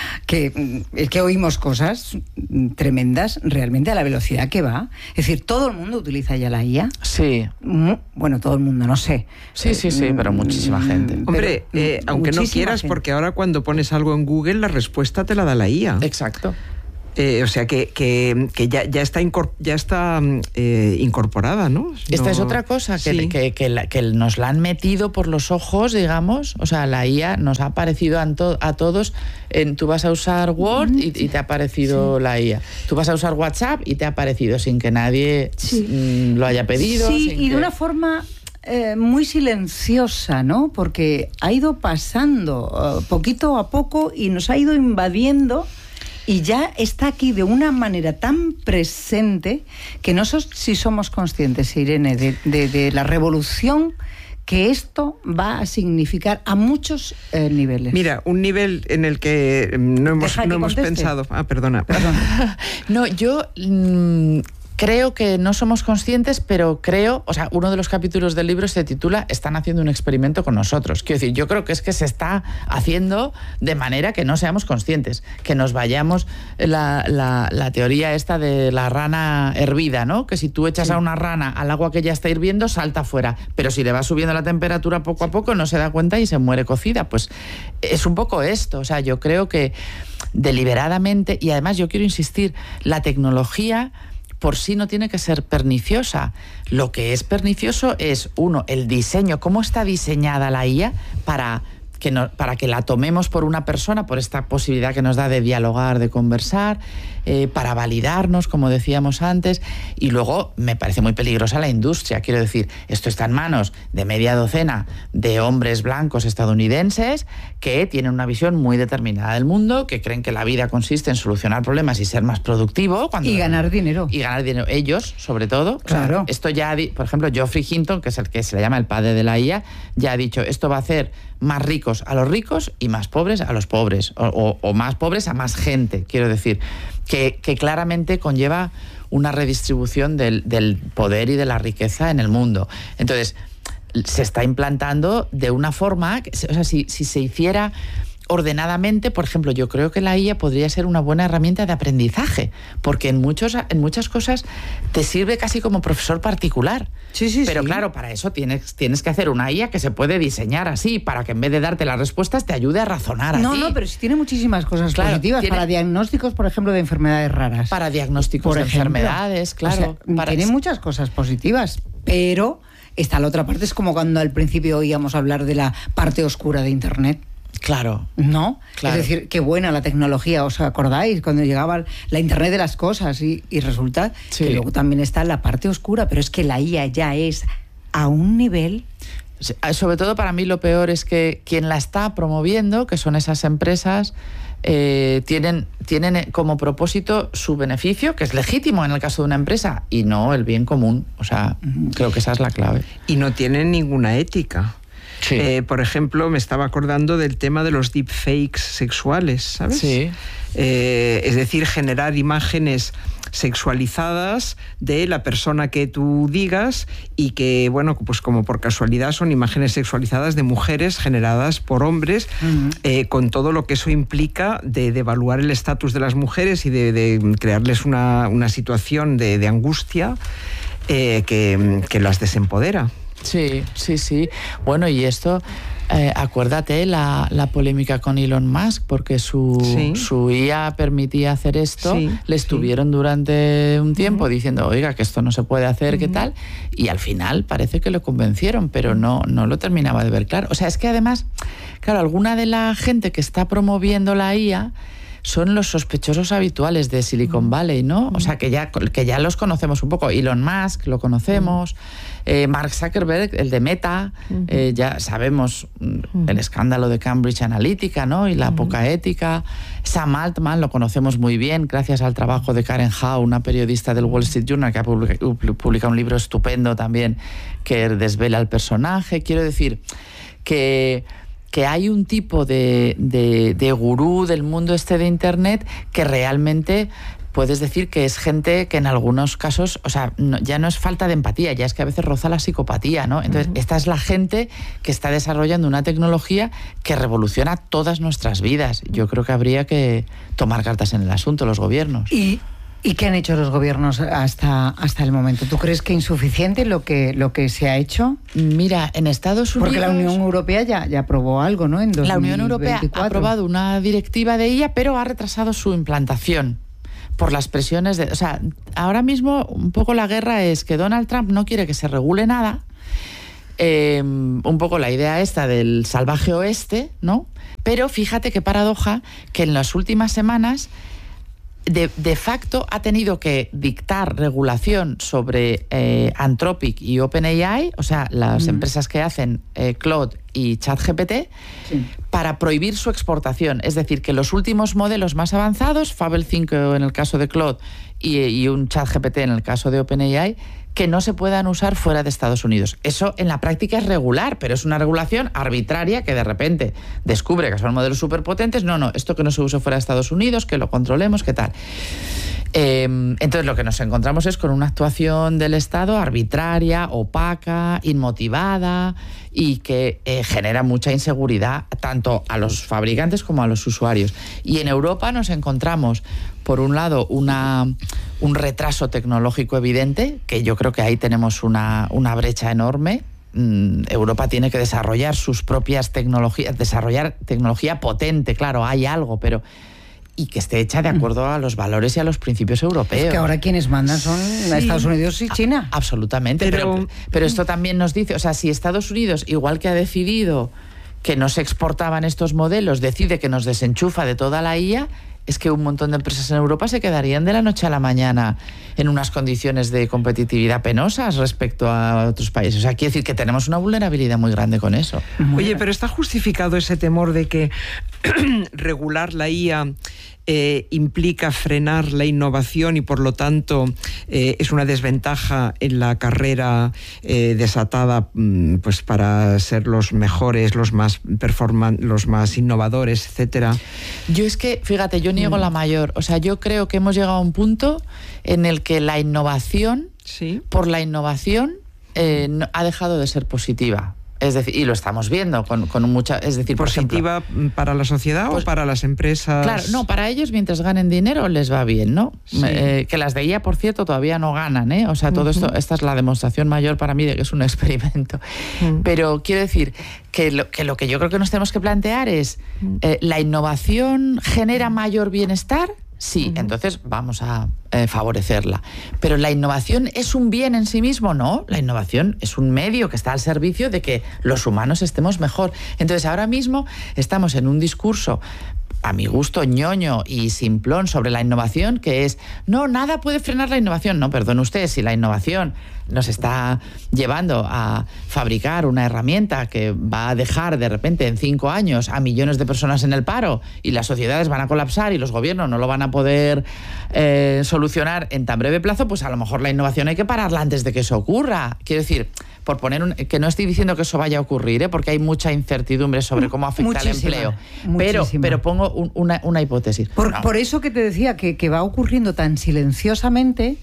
Speaker 2: Que es que oímos cosas tremendas realmente a la velocidad que va. Es decir, todo el mundo utiliza ya la I A.
Speaker 4: Sí.
Speaker 2: Bueno, todo el mundo, no sé.
Speaker 4: Sí, sí, sí, pero muchísima gente.
Speaker 3: Hombre,
Speaker 2: pero,
Speaker 3: eh, aunque no quieras,
Speaker 2: gente.
Speaker 3: porque ahora cuando pones algo en Google, la respuesta te la da la I A.
Speaker 4: Exacto.
Speaker 3: Eh, o sea que, que, que ya, ya está, incorpor, ya está eh, incorporada, ¿no?
Speaker 4: Esta
Speaker 3: no...
Speaker 4: es otra cosa, que,
Speaker 3: sí.
Speaker 4: que, que, la, que nos la han metido por los ojos, digamos. O sea, la I A nos ha aparecido a, to, a todos. En, tú vas a usar Word y, y te ha aparecido sí. la I A. Tú vas a usar WhatsApp y te ha aparecido sin que nadie sí. mm, lo haya pedido.
Speaker 2: Sí,
Speaker 4: sin
Speaker 2: y
Speaker 4: que...
Speaker 2: de una forma... Eh, muy silenciosa, ¿no? Porque ha ido pasando uh, poquito a poco y nos ha ido invadiendo y ya está aquí de una manera tan presente que no sé si somos conscientes, Irene, de, de, de la revolución que esto va a significar a muchos eh, niveles.
Speaker 3: Mira, un nivel en el que no hemos, no hemos pensado... Ah, perdona.
Speaker 2: Perdona.
Speaker 4: No, yo... Mmm... Creo que no somos conscientes, pero creo, o sea, uno de los capítulos del libro se titula Están haciendo un experimento con nosotros. Quiero decir, yo creo que es que se está haciendo de manera que no seamos conscientes, que nos vayamos, la, la, la teoría esta de la rana hervida, ¿no? Que si tú echas sí. a una rana al agua que ya está hirviendo, salta fuera, pero si le va subiendo la temperatura poco a poco, no se da cuenta y se muere cocida. Pues es un poco esto, o sea, yo creo que deliberadamente, y además yo quiero insistir, la tecnología por sí no tiene que ser perniciosa. Lo que es pernicioso es, uno, el diseño, cómo está diseñada la I A para que, no, para que la tomemos por una persona, por esta posibilidad que nos da de dialogar, de conversar, eh, para validarnos, como decíamos antes, y luego me parece muy peligrosa la industria. Quiero decir, esto está en manos de media docena de hombres blancos estadounidenses que tienen una visión muy determinada del mundo, que creen que la vida consiste en solucionar problemas y ser más productivo. Cuando,
Speaker 2: y ganar dinero.
Speaker 4: Y ganar dinero. Ellos, sobre todo.
Speaker 2: Claro.
Speaker 4: O sea, esto ya, por ejemplo, Geoffrey Hinton, que es el que se le llama el padre de la I A, ya ha dicho, esto va a hacer más ricos a los ricos y más pobres a los pobres, o, o, o más pobres a más gente. Quiero decir, que, que claramente conlleva una redistribución del, del poder y de la riqueza en el mundo. Entonces, se está implantando de una forma, o sea, si, si se hiciera ordenadamente, por ejemplo, yo creo que la I A podría ser una buena herramienta de aprendizaje, porque en muchos en muchas cosas te sirve casi como profesor particular.
Speaker 2: Sí, sí,
Speaker 4: Pero
Speaker 2: sí.
Speaker 4: claro, para eso tienes, tienes que hacer una I A que se puede diseñar así, para que en vez de darte las respuestas te ayude a razonar
Speaker 2: no,
Speaker 4: así.
Speaker 2: No, no, pero sí tiene muchísimas cosas
Speaker 4: claro,
Speaker 2: positivas,
Speaker 4: tiene,
Speaker 2: para diagnósticos, por ejemplo, de enfermedades raras.
Speaker 4: Para diagnósticos
Speaker 2: por
Speaker 4: de
Speaker 2: ejemplo.
Speaker 4: enfermedades, claro.
Speaker 2: O sea,
Speaker 4: para...
Speaker 2: Tiene muchas cosas positivas, pero está la otra parte, es como cuando al principio oíamos hablar de la parte oscura de Internet.
Speaker 4: Claro.
Speaker 2: ¿No?
Speaker 4: Claro.
Speaker 2: Es decir, qué buena la tecnología, ¿os acordáis? Cuando llegaba la Internet de las cosas y, y resulta sí. que luego también está la parte oscura, pero es que la I A ya es a un nivel...
Speaker 4: Sobre todo para mí lo peor es que quien la está promoviendo, que son esas empresas, eh, tienen, tienen como propósito su beneficio, que es legítimo en el caso de una empresa, y no el bien común. O sea, uh-huh. creo que esa es la clave.
Speaker 3: Y no tienen ninguna ética. Sí. Eh, por ejemplo, me estaba acordando del tema de los deepfakes sexuales, ¿sabes?
Speaker 4: Sí.
Speaker 3: Eh, es decir, generar imágenes sexualizadas de la persona que tú digas y que, bueno, pues como por casualidad son imágenes sexualizadas de mujeres generadas por hombres, uh-huh. eh, con todo lo que eso implica de devaluar el estatus de las mujeres y de, de crearles una, una situación de, de angustia eh, que, que las desempodera.
Speaker 4: Sí, sí, sí. Bueno, y esto... Eh, acuérdate la, la polémica con Elon Musk, porque su, sí. su I A permitía hacer esto, sí, le estuvieron sí. durante un tiempo uh-huh. diciendo, oiga, que esto no se puede hacer, uh-huh. ¿qué tal? Y al final parece que lo convencieron, pero no, no lo terminaba de ver claro. O sea, es que además, claro, alguna de la gente que está promoviendo la I A son los sospechosos habituales de Silicon Valley, ¿no? O sea, que ya, que ya los conocemos un poco. Elon Musk, lo conocemos. Eh, Mark Zuckerberg, el de Meta. Uh-huh. Eh, ya sabemos uh-huh. el escándalo de Cambridge Analytica, ¿no? Y la uh-huh. poca ética. Sam Altman, lo conocemos muy bien, gracias al trabajo de Karen Howe, una periodista del Wall Street Journal, que ha publicado un libro estupendo también que desvela al personaje. Quiero decir que... que hay un tipo de, de, de gurú del mundo este de Internet que realmente puedes decir que es gente que en algunos casos, o sea, no, ya no es falta de empatía, ya es que a veces roza la psicopatía, ¿no? Entonces, uh-huh. esta es la gente que está desarrollando una tecnología que revoluciona todas nuestras vidas. Yo creo que habría que tomar cartas en el asunto, los gobiernos.
Speaker 2: Y... ¿Y qué han hecho los gobiernos hasta, hasta el momento? ¿Tú crees que insuficiente lo que, lo que se ha hecho?
Speaker 4: Mira, en Estados Unidos...
Speaker 2: Porque la Unión Europea ya, ya aprobó algo, ¿no? En dos mil veinticuatro.
Speaker 4: La Unión Europea ha aprobado una directiva de I A, pero ha retrasado su implantación por las presiones de... O sea, ahora mismo un poco la guerra es que Donald Trump no quiere que se regule nada. Eh, un poco la idea esta del salvaje oeste, ¿no? Pero fíjate qué paradoja que en las últimas semanas... De, de facto ha tenido que dictar regulación sobre eh, Anthropic y OpenAI, o sea, las mm. empresas que hacen eh, Claude y ChatGPT, sí. para prohibir su exportación. Es decir, que los últimos modelos más avanzados, Fable cinco en el caso de Claude y, y un ChatGPT en el caso de OpenAI, que no se puedan usar fuera de Estados Unidos. Eso en la práctica es regular, pero es una regulación arbitraria que de repente descubre que son modelos superpotentes. No, no, esto que no se use fuera de Estados Unidos, que lo controlemos, ¿qué tal? Eh, entonces lo que nos encontramos es con una actuación del Estado arbitraria, opaca, inmotivada y que eh, genera mucha inseguridad tanto a los fabricantes como a los usuarios. Y en Europa nos encontramos, por un lado, una, un retraso tecnológico evidente, que yo creo que ahí tenemos una, una brecha enorme. Mm, Europa tiene que desarrollar sus propias tecnologías, desarrollar tecnología potente, claro, hay algo, pero... y que esté hecha de acuerdo a los valores y a los principios europeos. Es
Speaker 2: que ahora quienes mandan son sí. Estados Unidos y China.
Speaker 4: A, absolutamente, pero... pero, pero esto también nos dice, o sea, si Estados Unidos, igual que ha decidido que no se exportaban estos modelos, decide que nos desenchufa de toda la I A, es que un montón de empresas en Europa se quedarían de la noche a la mañana en unas condiciones de competitividad penosas respecto a otros países. O sea, quiere decir que tenemos una vulnerabilidad muy grande con eso.
Speaker 3: Oye, pero ¿está justificado ese temor de que regular la I A eh, implica frenar la innovación y por lo tanto eh, es una desventaja en la carrera eh, desatada pues para ser los mejores, los más performan, los más innovadores, etcétera?
Speaker 4: Yo es que, fíjate, yo niego mm. la mayor. O sea, yo creo que hemos llegado a un punto en el que la innovación, ¿sí? por la innovación, eh, no, ha dejado de ser positiva. Es decir, y lo estamos viendo con, con mucha, es decir, por
Speaker 3: ¿positiva
Speaker 4: ejemplo,
Speaker 3: para la sociedad pues, o para las empresas?
Speaker 4: Claro, no, para ellos mientras ganen dinero les va bien, ¿no? Sí. Eh, que las de I A, por cierto, todavía no ganan, ¿eh? O sea, todo uh-huh. esto, esta es la demostración mayor para mí de que es un experimento. Uh-huh. Pero quiero decir que lo, que lo que yo creo que nos tenemos que plantear es, eh, ¿la innovación genera mayor bienestar? Sí, uh-huh. entonces vamos a eh, favorecerla. Pero ¿la innovación es un bien en sí mismo? No, la innovación es un medio que está al servicio de que los humanos estemos mejor. Entonces ahora mismo estamos en un discurso, a mi gusto, ñoño y simplón sobre la innovación, que es, no, nada puede frenar la innovación. No, perdone usted, si la innovación nos está llevando a fabricar una herramienta que va a dejar de repente en cinco años a millones de personas en el paro y las sociedades van a colapsar y los gobiernos no lo van a poder eh, solucionar en tan breve plazo, pues a lo mejor la innovación hay que pararla antes de que eso ocurra. Quiero decir, por poner un, que no estoy diciendo que eso vaya a ocurrir, ¿eh? Porque hay mucha incertidumbre sobre cómo afecta
Speaker 2: muchísima,
Speaker 4: el empleo. Pero, pero pongo un, una, una hipótesis.
Speaker 2: Por,
Speaker 4: no.
Speaker 2: por eso que te decía que, que va ocurriendo tan silenciosamente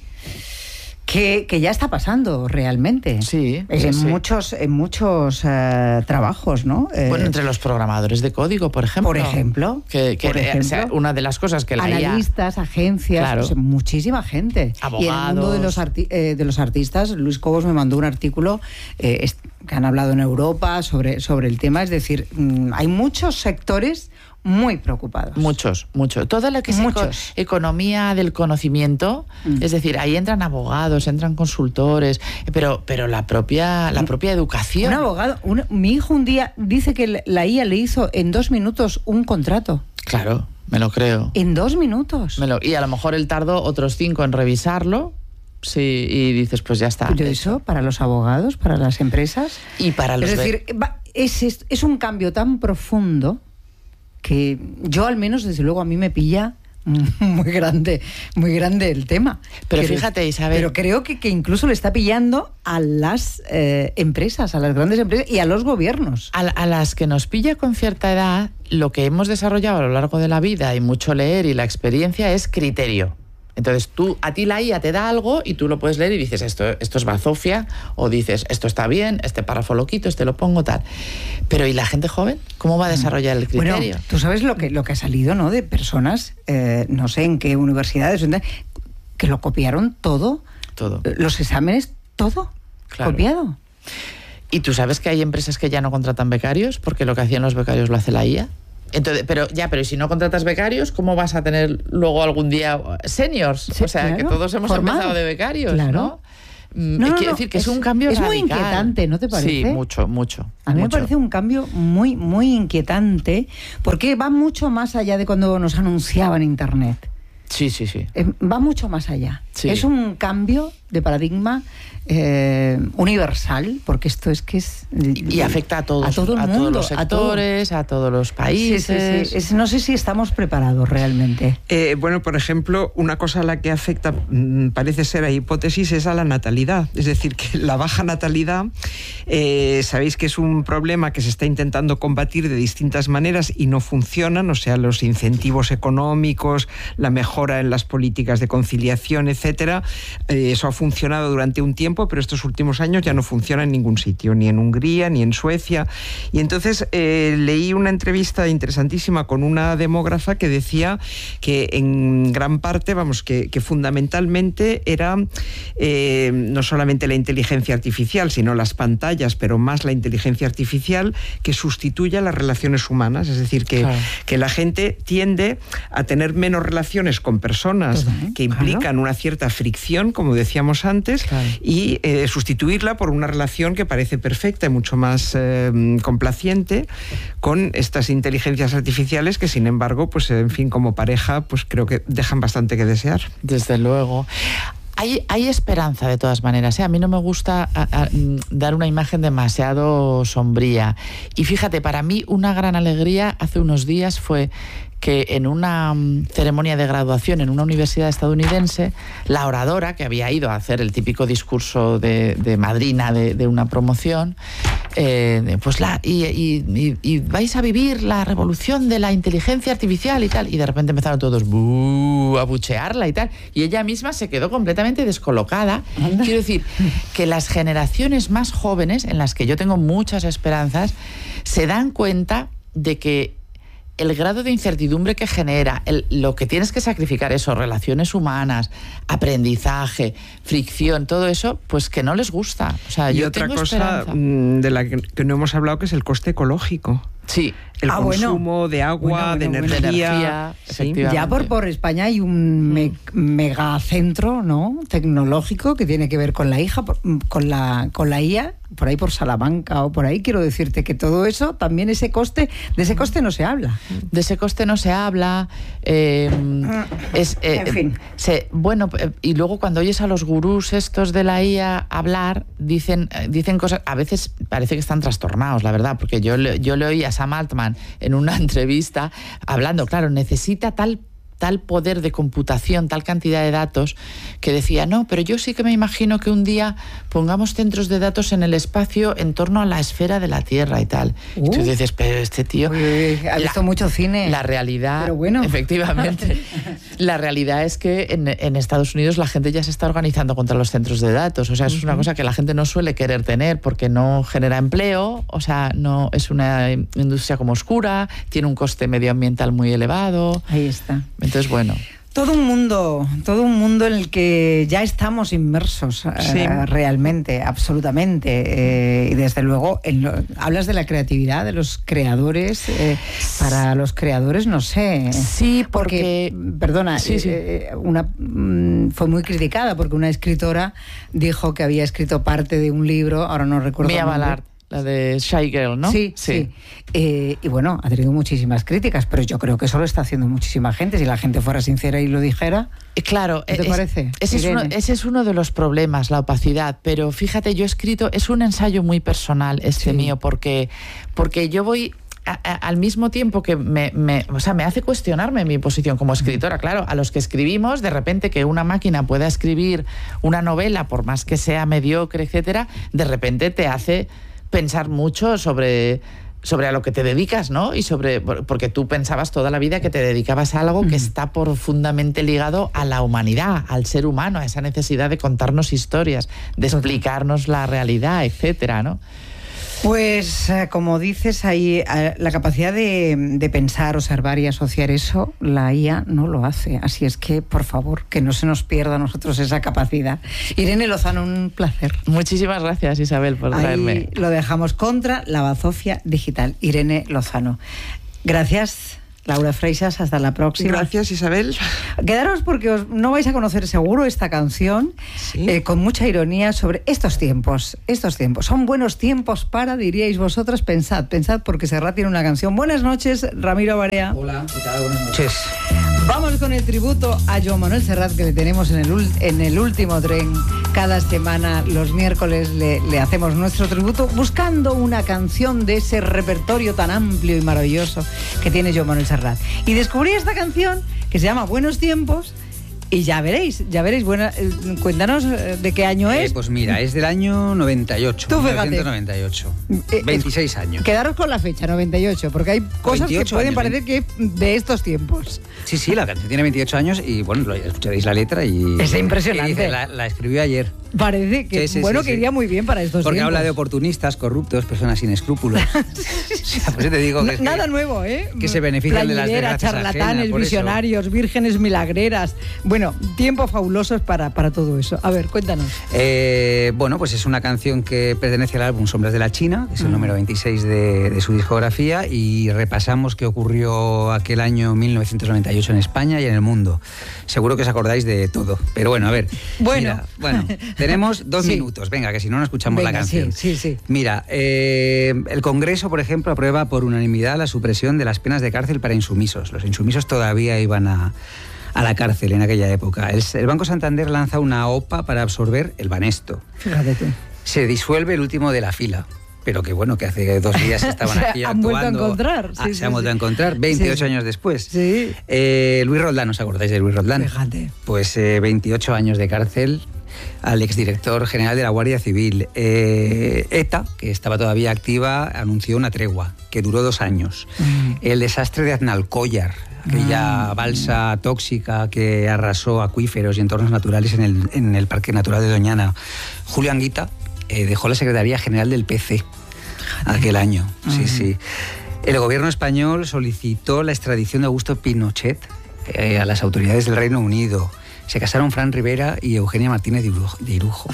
Speaker 2: que, que ya está pasando realmente.
Speaker 4: Sí.
Speaker 2: En
Speaker 4: sí,
Speaker 2: muchos,
Speaker 4: sí.
Speaker 2: en muchos uh, trabajos, ¿no? Eh,
Speaker 4: bueno, entre los programadores de código, por ejemplo.
Speaker 2: Por ejemplo.
Speaker 4: Que, que
Speaker 2: por ejemplo,
Speaker 4: o sea, una de las cosas que la I A...
Speaker 2: Analistas, agencias,
Speaker 4: claro.
Speaker 2: pues, muchísima gente.
Speaker 4: Abogados.
Speaker 2: Y en el mundo de los, arti eh, de los artistas, Luis Cobos me mandó un artículo eh, que han hablado en Europa sobre, sobre el tema. Es decir, mmm, hay muchos sectores muy preocupados.
Speaker 4: Muchos, muchos. Toda la que es eco economía del conocimiento, mm. es decir, ahí entran abogados, entran consultores, pero, pero la propia, la propia educación.
Speaker 2: Un abogado, un, mi hijo un día dice que la I A le hizo en dos minutos un contrato.
Speaker 4: Claro, me lo creo.
Speaker 2: En dos minutos.
Speaker 4: Me lo, y a lo mejor él tardó otros cinco en revisarlo. Sí, y dices, pues ya está.
Speaker 2: Pero eso, para los abogados, para las empresas.
Speaker 4: Y para los...
Speaker 2: Es decir, va, es, es, es un cambio tan profundo que yo al menos, desde luego, a mí me pilla muy grande, muy grande el tema.
Speaker 4: Pero
Speaker 2: pero,
Speaker 4: fíjate, Isabel...
Speaker 2: Pero creo que, que incluso le está pillando a las eh, empresas, a las grandes empresas y a los gobiernos.
Speaker 4: A, a las que nos pilla con cierta edad, lo que hemos desarrollado a lo largo de la vida y mucho leer y la experiencia es criterio. Entonces tú, a ti la I A te da algo y tú lo puedes leer y dices, esto, esto es bazofia, o dices, esto está bien, este párrafo lo quito, este lo pongo, tal. Pero ¿y la gente joven? ¿Cómo va a desarrollar el criterio?
Speaker 2: Bueno, tú sabes lo que, lo que ha salido, ¿no? De personas, eh, no sé en qué universidades, que lo copiaron todo.
Speaker 4: Todo.
Speaker 2: Los exámenes, todo. Claro. Copiado.
Speaker 4: ¿Y tú sabes que hay empresas que ya no contratan becarios porque lo que hacían los becarios lo hace la I A? Entonces, pero ya, pero si no contratas becarios, ¿cómo vas a tener luego algún día seniors?
Speaker 2: Sí,
Speaker 4: o sea,
Speaker 2: claro,
Speaker 4: que todos hemos
Speaker 2: formado.
Speaker 4: empezado de becarios,
Speaker 2: claro.
Speaker 4: ¿no?
Speaker 2: No, no,
Speaker 4: Quiero
Speaker 2: no,
Speaker 4: decir que
Speaker 2: es,
Speaker 4: es un cambio
Speaker 2: es
Speaker 4: radical.
Speaker 2: muy inquietante, ¿no te parece?
Speaker 4: Sí, mucho, mucho.
Speaker 2: A mí
Speaker 4: mucho.
Speaker 2: me parece un cambio muy, muy inquietante, porque va mucho más allá de cuando nos anunciaban Internet.
Speaker 4: Sí, sí, sí.
Speaker 2: Eh, va mucho más allá.
Speaker 4: Sí.
Speaker 2: Es un cambio de paradigma eh, universal, porque esto es que es...
Speaker 4: Y, y afecta a todos,
Speaker 2: a todo el
Speaker 4: a
Speaker 2: mundo,
Speaker 4: todos los sectores, a, todo. a todos los países.
Speaker 2: Sí, sí, sí. Es, no sé si estamos preparados realmente.
Speaker 3: Eh, bueno, por ejemplo, una cosa a la que afecta, parece ser a hipótesis, es a la natalidad. Es decir, que la baja natalidad, eh, sabéis que es un problema que se está intentando combatir de distintas maneras y no funcionan, o sea, los incentivos económicos, la mejora en las políticas de conciliación, etcétera. Eh, eso ha funcionado durante un tiempo, pero estos últimos años ya no funciona en ningún sitio, ni en Hungría, ni en Suecia. Y entonces eh, leí una entrevista interesantísima con una demógrafa que decía que en gran parte, vamos, que, que fundamentalmente era eh, no solamente la inteligencia artificial, sino las pantallas, pero más la inteligencia artificial que sustituya las relaciones humanas. Es decir, que, claro. que la gente tiende a tener menos relaciones con personas uh-huh, que implican claro. una cierta fricción, como decíamos antes, claro. y eh, sustituirla por una relación que parece perfecta y mucho más eh, complaciente con estas inteligencias artificiales que, sin embargo, pues en fin, como pareja, pues creo que dejan bastante que desear.
Speaker 4: Desde luego. Hay, hay esperanza de todas maneras, ¿eh? A mí no me gusta a, a, dar una imagen demasiado sombría. Y fíjate, para mí una gran alegría hace unos días fue que en una um, ceremonia de graduación en una universidad estadounidense, la oradora, que había ido a hacer el típico discurso de, de madrina de, de una promoción, eh, pues la y, y, y, y vais a vivir la revolución de la inteligencia artificial y tal, y de repente empezaron todos ¡buh! A buchearla y tal, y ella misma se quedó completamente descolocada. ¿Anda? Quiero decir, que las generaciones más jóvenes, en las que yo tengo muchas esperanzas, se dan cuenta de que el grado de incertidumbre que genera, el, lo que tienes que sacrificar, eso, relaciones humanas, aprendizaje, fricción, todo eso, pues que no les gusta. O sea,
Speaker 3: y
Speaker 4: yo
Speaker 3: otra
Speaker 4: tengo
Speaker 3: cosa
Speaker 4: esperanza.
Speaker 3: de la que, que no hemos hablado, que es el coste ecológico.
Speaker 4: Sí.
Speaker 3: El
Speaker 2: ah,
Speaker 3: consumo
Speaker 2: bueno.
Speaker 3: de agua,
Speaker 2: bueno, bueno,
Speaker 3: de
Speaker 2: bueno.
Speaker 3: energía.
Speaker 4: De energía,
Speaker 3: sí.
Speaker 2: Ya por, por España hay un me, megacentro, ¿no?, tecnológico que tiene que ver con la hija, con la, con la I A, por ahí por Salamanca o por ahí. Quiero decirte que todo eso, también ese coste, de ese coste no se habla.
Speaker 4: De ese coste no se habla. Eh, es, eh,
Speaker 2: en fin.
Speaker 4: Se, bueno, y luego cuando oyes a los gurús estos de la I A hablar, dicen, dicen cosas, a veces parece que están trastornados, la verdad, porque yo, yo le oí a Sam Altman en una entrevista hablando, claro, necesita tal tal poder de computación, tal cantidad de datos, que decía, no, pero yo sí que me imagino que un día pongamos centros de datos en el espacio en torno a la esfera de la Tierra y tal. Uh. Y tú dices, pero este tío...
Speaker 2: Uy, uy, ha visto la, mucho cine.
Speaker 4: La realidad...
Speaker 2: Pero bueno.
Speaker 4: Efectivamente. La realidad es que en, en Estados Unidos la gente ya se está organizando contra los centros de datos. O sea, eso uh-huh. es una cosa que la gente no suele querer tener porque no genera empleo, o sea, no es una industria como oscura, tiene un coste medioambiental muy elevado.
Speaker 2: Ahí está.
Speaker 4: Entonces, bueno...
Speaker 2: Todo un mundo, todo un mundo en el que ya estamos inmersos, sí. eh, realmente, absolutamente. Eh, y desde luego, en lo, hablas de la creatividad de los creadores. Eh, para los creadores, no sé.
Speaker 4: Sí, porque...
Speaker 2: porque perdona,
Speaker 4: sí, sí.
Speaker 2: Eh, una, mm, fue muy criticada porque una escritora dijo que había escrito parte de un libro, ahora no recuerdo.
Speaker 4: Mia Ballard. La de Shy Girl, ¿no?
Speaker 2: Sí, sí. sí. Eh, y bueno, ha tenido muchísimas críticas, pero yo creo que eso lo está haciendo muchísima gente. Si la gente fuera sincera y lo dijera...
Speaker 4: Claro,
Speaker 2: ¿qué te
Speaker 4: es,
Speaker 2: parece?
Speaker 4: Ese es, uno, ese es uno de los problemas, la opacidad. Pero fíjate, yo he escrito... Es un ensayo muy personal este sí. mío, porque, porque yo voy... A, a, al mismo tiempo que me, me, o sea, me hace cuestionarme mi posición como escritora. Claro, a los que escribimos, de repente que una máquina pueda escribir una novela, por más que sea mediocre, etcétera, de repente te hace... pensar mucho sobre, sobre a lo que te dedicas, ¿no? Y sobre, porque tú pensabas toda la vida que te dedicabas a algo que está profundamente ligado a la humanidad, al ser humano, a esa necesidad de contarnos historias, de explicarnos la realidad, etcétera, ¿no?
Speaker 2: Pues, eh, como dices ahí, eh, la capacidad de, de pensar, observar y asociar eso, la I A no lo hace. Así es que, por favor, que no se nos pierda a nosotros esa capacidad. Irene Lozano, un placer.
Speaker 4: Muchísimas gracias, Isabel, por traerme.
Speaker 2: Ahí lo dejamos contra la bazofia digital. Irene Lozano. Gracias. Laura Freixas, hasta la próxima.
Speaker 3: Gracias, Isabel.
Speaker 2: Quedaros porque os, no vais a conocer seguro esta canción, ¿sí? eh, con mucha ironía sobre estos tiempos. Estos tiempos. Son buenos tiempos para, diríais vosotros, pensad, pensad, porque Serrat tiene una canción. Buenas noches, Ramiro Barea.
Speaker 1: Hola, ¿qué tal? Buenas noches.
Speaker 2: Vamos con el tributo a Joan Manuel Serrat, que le tenemos en el, en el último tren. Cada semana, los miércoles, le, le hacemos nuestro tributo buscando una canción de ese repertorio tan amplio y maravilloso que tiene Joan Manuel Serrat. Y descubrí esta canción que se llama Buenos Tiempos. Y ya veréis, ya veréis. Bueno, eh, cuéntanos eh, de qué año
Speaker 1: eh,
Speaker 2: es.
Speaker 1: Pues mira, es del año noventa y ocho.
Speaker 2: Tú fíjate.
Speaker 1: mil novecientos noventa y ocho.
Speaker 2: Eh,
Speaker 1: veintiséis años.
Speaker 2: Quedaros con la fecha, noventa y ocho, porque hay cosas que pueden
Speaker 1: años,
Speaker 2: parecer que de estos tiempos.
Speaker 1: Sí, sí, la canción tiene veintiocho años y bueno, escucharéis la letra y...
Speaker 2: Es impresionante.
Speaker 1: Y dice, la, la escribió ayer.
Speaker 2: Parece que, sí, sí, bueno, sí, que iría sí. muy bien para estos
Speaker 1: Porque
Speaker 2: tiempos.
Speaker 1: habla de oportunistas, corruptos, personas sin escrúpulos. O sea, pues te digo que
Speaker 2: Nada
Speaker 1: que,
Speaker 2: nuevo, ¿eh?
Speaker 1: Que se benefician de las desgracias
Speaker 2: charlatanes,
Speaker 1: ajenas,
Speaker 2: visionarios, eso. Vírgenes milagreras. Bueno, tiempos fabulosos para, para todo eso. A ver, cuéntanos.
Speaker 1: Eh, bueno, pues es una canción que pertenece al álbum Sombras de la China, que es el mm. número veintiséis de, de su discografía, y repasamos qué ocurrió aquel año mil novecientos noventa y ocho en España y en el mundo. Seguro que os acordáis de todo. Pero bueno, a ver.
Speaker 2: Bueno,
Speaker 1: mira, bueno tenemos dos sí. minutos. Venga, que si no, no escuchamos
Speaker 2: Venga,
Speaker 1: la canción.
Speaker 2: Sí, sí, sí.
Speaker 1: Mira, eh, el Congreso, por ejemplo, aprueba por unanimidad la supresión de las penas de cárcel para insumisos. Los insumisos todavía iban a, a la cárcel en aquella época. El, el Banco Santander lanza una OPA para absorber el Banesto.
Speaker 2: Fíjate tú.
Speaker 1: Se disuelve el último de la fila. Pero que bueno, que hace dos días estaban aquí
Speaker 2: han
Speaker 1: actuando.
Speaker 2: Vuelto a encontrar. Sí,
Speaker 1: ah,
Speaker 2: sí,
Speaker 1: se han
Speaker 2: sí.
Speaker 1: vuelto a encontrar veintiocho
Speaker 2: sí,
Speaker 1: años después.
Speaker 2: Sí.
Speaker 1: Eh, Luis Roldán, ¿os acordáis de Luis Roldán?
Speaker 2: Fíjate.
Speaker 1: Pues eh, veintiocho años de cárcel al exdirector general de la Guardia Civil. Eh, ETA, que estaba todavía activa, anunció una tregua que duró dos años. Mm. El desastre de Aznalcóllar, aquella mm. balsa tóxica que arrasó acuíferos y entornos naturales en el, en el Parque Natural de Doñana. Julio Anguita eh, dejó la Secretaría General del P C aquel año. Mm. Sí, sí. El gobierno español solicitó la extradición de Augusto Pinochet eh, a las autoridades del Reino Unido. Se casaron Fran Rivera y Eugenia Martínez de Irujo.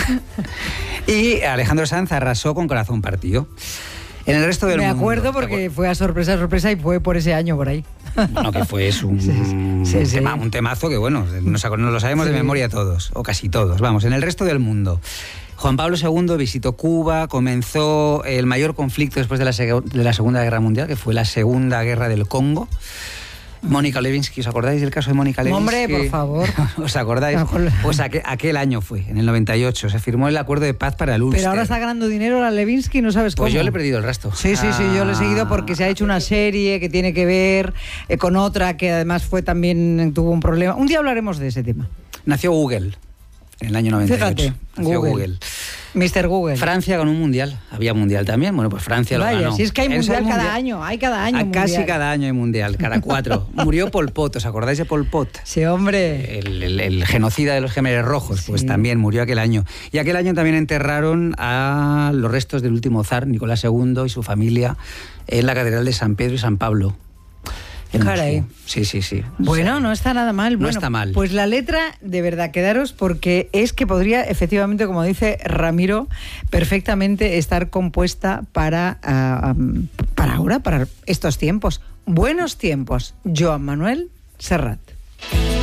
Speaker 1: Y Alejandro Sanz arrasó con Corazón Partido. En el resto del
Speaker 2: Me
Speaker 1: mundo...
Speaker 2: acuerdo porque fue a sorpresa, sorpresa y fue por ese año por ahí.
Speaker 1: Bueno, que fue es un, sí, sí, sí, tema, sí. un temazo que, bueno, nos, nos lo sabemos sí. de memoria todos, o casi todos. Vamos, en el resto del mundo... Juan Pablo segundo visitó Cuba, comenzó el mayor conflicto después de la, de la Segunda Guerra Mundial, que fue la Segunda Guerra del Congo. Mónica Lewinsky, ¿os acordáis del caso de Mónica Lewinsky?
Speaker 2: Hombre, por favor.
Speaker 1: ¿Os acordáis? Pues aquel, aquel año fue, en el noventa y ocho, se firmó el acuerdo de paz para el Ulster.
Speaker 2: Pero ahora está ganando dinero la Lewinsky, no sabes cómo.
Speaker 1: Pues yo le he perdido el rastro.
Speaker 2: Sí, sí, sí, yo lo he seguido porque se ha hecho una serie que tiene que ver eh, con otra que además fue también, tuvo un problema. Un día hablaremos de ese tema.
Speaker 1: Nació Google en el año noventa y ocho.
Speaker 2: Fíjate,
Speaker 1: Nació
Speaker 2: Google.
Speaker 1: Google.
Speaker 2: mister Google.
Speaker 1: Francia ganó un mundial. Había mundial también. Bueno, pues Francia lo
Speaker 2: Vaya,
Speaker 1: ganó.
Speaker 2: si es que hay
Speaker 1: Eso
Speaker 2: mundial,
Speaker 1: mundial
Speaker 2: cada año, hay cada año
Speaker 1: Ah,
Speaker 2: mundial.
Speaker 1: Casi cada año hay mundial, cada cuatro. Murió Pol Pot, ¿os acordáis de Pol Pot?
Speaker 2: Sí, hombre.
Speaker 1: El, el- el genocida de los Gemeres Rojos, pues
Speaker 2: Sí.
Speaker 1: también murió aquel año. Y aquel año también enterraron a los restos del último zar, Nicolás segundo, y su familia en la Catedral de San Pedro y San Pablo. en
Speaker 2: Caray.
Speaker 1: Moscú. Sí, sí, sí.
Speaker 2: Bueno, no está nada mal.
Speaker 1: No
Speaker 2: Bueno,
Speaker 1: está mal.
Speaker 2: Pues la letra, de verdad, quedaros porque es que podría, efectivamente, como dice Ramiro, perfectamente estar compuesta para, ah, um, para ahora, para estos tiempos. Buenos tiempos. Joan Manuel Serrat.